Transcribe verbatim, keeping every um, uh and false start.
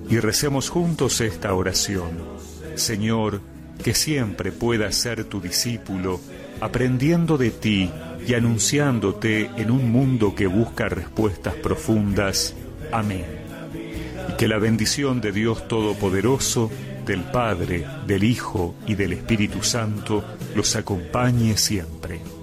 y recemos juntos esta oración. Señor, que siempre pueda ser tu discípulo, aprendiendo de ti y anunciándote en un mundo que busca respuestas profundas. Amén. Y que la bendición de Dios Todopoderoso, del Padre, del Hijo y del Espíritu Santo los acompañe siempre.